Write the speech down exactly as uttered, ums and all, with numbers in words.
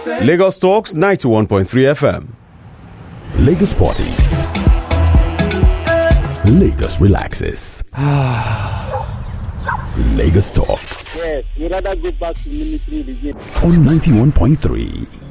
Lagos Talks ninety-one point three F M. Lagos Parties. Lagos relaxes. Lagos Talks. Yes, we rather go back to military regime. On ninety-one point three.